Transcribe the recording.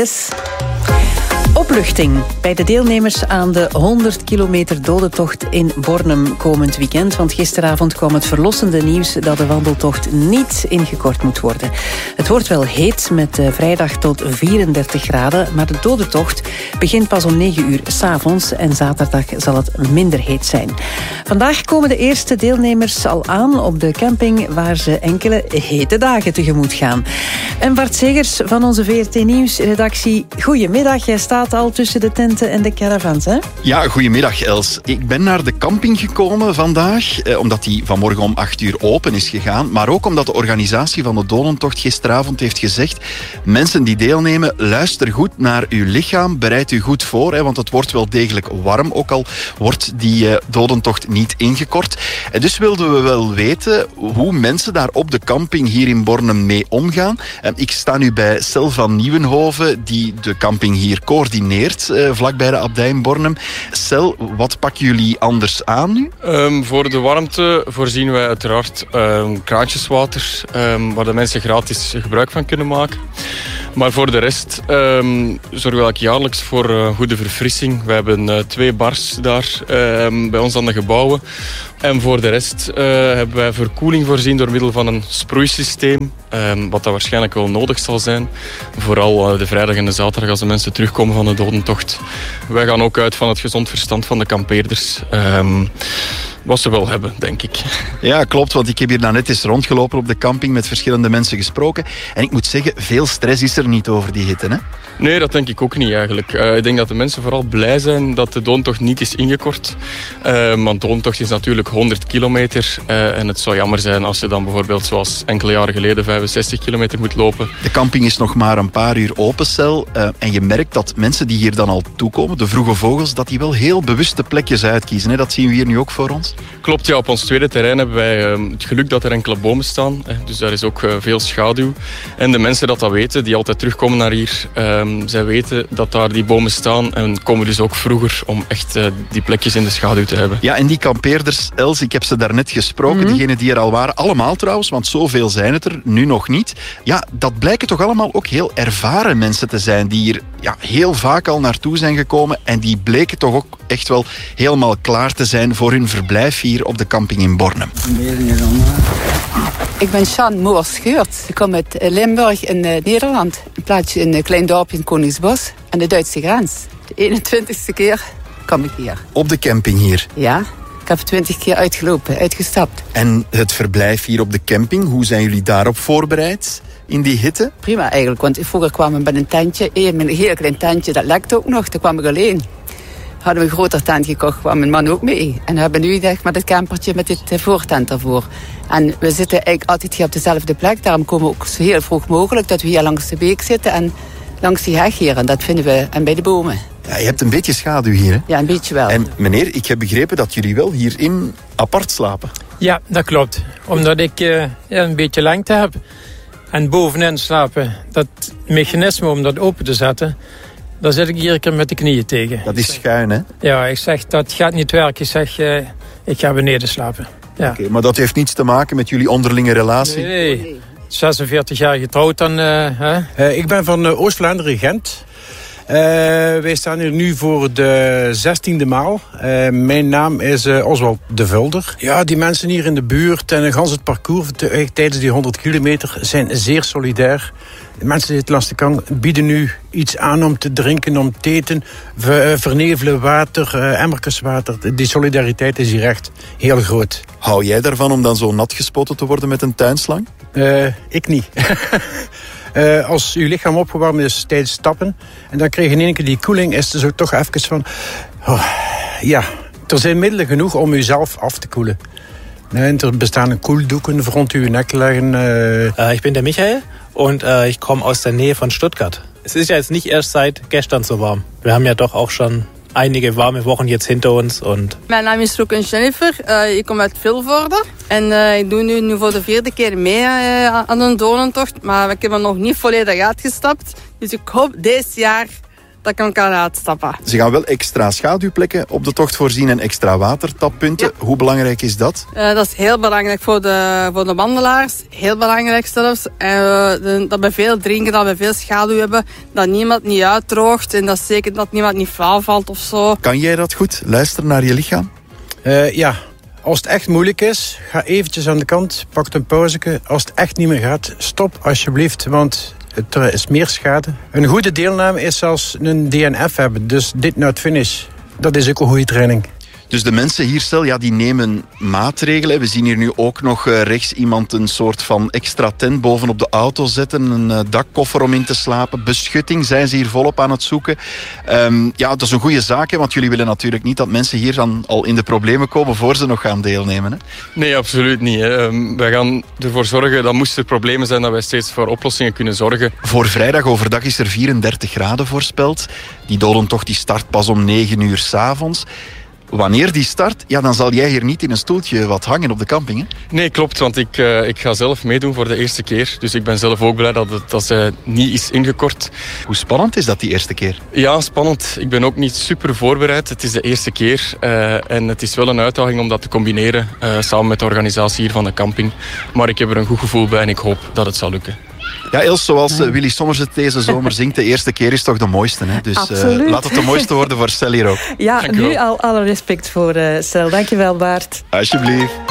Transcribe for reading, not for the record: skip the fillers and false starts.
Opluchting bij de deelnemers aan de 100 kilometer dodentocht in Bornem komend weekend. Want gisteravond kwam het verlossende nieuws dat de wandeltocht niet ingekort moet worden. Het wordt wel heet met vrijdag tot 34 graden, maar de dodentocht begint pas om 9 uur 's avonds en zaterdag zal het minder heet zijn. Vandaag komen de eerste deelnemers al aan op de camping waar ze enkele hete dagen tegemoet gaan. En Bart Segers van onze VRT Nieuws-redactie, goedemiddag. Jij staat al tussen de tenten en de caravans, hè? Ja, goedemiddag Els. Ik ben naar de camping gekomen vandaag, omdat die vanmorgen om 8 uur open is gegaan, maar ook omdat de organisatie van de dodentocht gisteravond heeft gezegd, mensen die deelnemen, luister goed naar uw lichaam, bereid u goed voor, hè, want het wordt wel degelijk warm, ook al wordt die dodentocht niet ingekort. En dus wilden we wel weten hoe mensen daar op de camping hier in Bornem mee omgaan. Ik sta nu bij Cel van Nieuwenhoven, die de camping hier coördineert, vlakbij de abdij in Bornem. Cel, wat pakken jullie anders aan nu? Voor de warmte voorzien wij uiteraard kraantjeswater, waar de mensen gratis gebruik van kunnen maken. Maar voor de rest zorgen we ook jaarlijks voor goede verfrissing. We hebben 2 bars daar bij ons aan de gebouwen. En voor de rest hebben wij verkoeling voorzien door middel van een sproeisysteem. Wat dat waarschijnlijk wel nodig zal zijn. Vooral de vrijdag en de zaterdag als de mensen terugkomen van de dodentocht. Wij gaan ook uit van het gezond verstand van de kampeerders. Wat ze wel hebben, denk ik. Ja, klopt, want ik heb hier net eens rondgelopen op de camping met verschillende mensen gesproken. En ik moet zeggen, veel stress is er niet over die hitte, hè? Nee, dat denk ik ook niet eigenlijk. Ik denk dat de mensen vooral blij zijn dat de dodentocht niet is ingekort. Want de dodentocht is natuurlijk 100 kilometer. En het zou jammer zijn als je dan bijvoorbeeld zoals enkele jaren geleden 65 kilometer moet lopen. De camping is nog maar een paar uur open, Cel. En je merkt dat mensen die hier dan al toekomen, de vroege vogels, dat die wel heel bewuste plekjes uitkiezen. Hè? Dat zien we hier nu ook voor ons. Klopt, ja. Op ons tweede terrein hebben wij het geluk dat er enkele bomen staan. Dus daar is ook veel schaduw. En de mensen dat weten, die altijd terugkomen naar hier, zij weten dat daar die bomen staan en komen dus ook vroeger om echt die plekjes in de schaduw te hebben. Ja, en die kampeerders, Els, ik heb ze daarnet gesproken, diegenen die er al waren, allemaal trouwens, want zoveel zijn het er, nu nog niet. Ja, dat blijken toch allemaal ook heel ervaren mensen te zijn, die hier heel vaak al naartoe zijn gekomen en die bleken toch ook echt wel helemaal klaar te zijn voor hun verblijf hier op de camping in Bornem. Ik ben Sjan Moorscheurt. Ik kom uit Limburg in Nederland. Een plaatsje in een klein dorpje in Koningsbos aan de Duitse grens. De 21ste keer kom ik hier. Op de camping hier? Ja, ik heb 20 keer uitgestapt. En het verblijf hier op de camping, hoe zijn jullie daarop voorbereid? In die hitte? Prima eigenlijk, want vroeger kwam ik met een tentje. Een heel klein tentje, dat lekte ook nog. Daar kwam ik alleen. Hadden we een groter tent gekocht, kwam mijn man ook mee. En we hebben nu met het campertje met dit voortent ervoor. En we zitten eigenlijk altijd hier op dezelfde plek. Daarom komen we ook zo heel vroeg mogelijk dat we hier langs de beek zitten en langs die heg hier. En dat vinden we, en bij de bomen. Ja, je hebt een beetje schaduw hier, hè? Ja, een beetje wel. En meneer, ik heb begrepen dat jullie wel hierin apart slapen. Ja, dat klopt. Omdat ik een beetje lengte heb. En bovenin slapen, dat mechanisme om dat open te zetten, daar zit ik iedere keer met de knieën tegen. Dat is schuin, hè? Ja, ik zeg, dat gaat niet werken. Ik zeg, ik ga beneden slapen. Ja. Oké, maar dat heeft niets te maken met jullie onderlinge relatie? Nee. 46 jaar getrouwd dan. Ik ben van Oost-Vlaanderen, Gent. Wij staan hier nu voor de 16e maal. Mijn naam is Oswald de Vulder. Ja, die mensen hier in de buurt en gans het parcours tijdens die 100 kilometer zijn zeer solidair. De mensen die langs de kant bieden nu iets aan om te drinken, om te eten. Vernevelen water, emmertjes water. Die solidariteit is hier echt heel groot. Hou jij daarvan om dan zo nat gespoten te worden met een tuinslang? Ik niet. Als uw lichaam opgewarmd is tijdens stappen en dan krijg je in één keer die koeling, is het zo toch even van... ja, er zijn middelen genoeg om uzelf af te koelen. En er bestaan koeldoeken rond uw nek leggen. Ich bin der Michael und ich komme aus der Nähe von Stuttgart. Es ist ja jetzt nicht erst seit gestern so warm. Wir haben ja doch auch schon einige warme Wochen jetzt hinter uns. Mijn naam is Roek en Jennifer. Ik kom uit Vilvoorde. En ik doe nu voor de 4e keer mee aan een dodentocht. Maar ik heb er nog niet volledig uitgestapt. Dus ik hoop dit jaar dat ik kan uitstappen. Ze gaan wel extra schaduwplekken op de tocht voorzien en extra watertappunten. Ja. Hoe belangrijk is dat? Dat is heel belangrijk voor de wandelaars. Heel belangrijk zelfs. Dat we veel drinken, dat we veel schaduw hebben. Dat niemand niet uitdroogt en dat zeker dat niemand niet flauw valt of zo. Kan jij dat goed? Luisteren naar je lichaam? Ja. Als het echt moeilijk is, ga eventjes aan de kant, pak een pauzeke. Als het echt niet meer gaat, stop alsjeblieft, want er is meer schade. Een goede deelname is zelfs een DNF hebben, dus did not finish. Dat is ook een goede training. Dus de mensen hier, stel, ja, die nemen maatregelen. We zien hier nu ook nog rechts iemand een soort van extra tent bovenop de auto zetten. Een dakkoffer om in te slapen. Beschutting zijn ze hier volop aan het zoeken. Ja, dat is een goede zaak, hè, want jullie willen natuurlijk niet dat mensen hier dan al in de problemen komen voor ze nog gaan deelnemen. Hè? Nee, absoluut niet. Wij gaan ervoor zorgen dat moest er problemen zijn, dat wij steeds voor oplossingen kunnen zorgen. Voor vrijdag overdag is er 34 graden voorspeld. Die dodentocht die start pas om 9 uur 's avonds. Wanneer die start, ja, dan zal jij hier niet in een stoeltje wat hangen op de camping, hè? Nee, klopt, want ik ga zelf meedoen voor de eerste keer. Dus ik ben zelf ook blij dat ze niet is ingekort. Hoe spannend is dat die eerste keer? Ja, spannend. Ik ben ook niet super voorbereid. Het is de eerste keer. En het is wel een uitdaging om dat te combineren samen met de organisatie hier van de camping. Maar ik heb er een goed gevoel bij en ik hoop dat het zal lukken. Ja, Els, zoals Willy Sommers het deze zomer zingt, de eerste keer is toch de mooiste. Hè? Dus laat het de mooiste worden voor Stel hier ook. Ja, nu al alle respect voor Stel. Dankjewel, Bart. Alsjeblieft.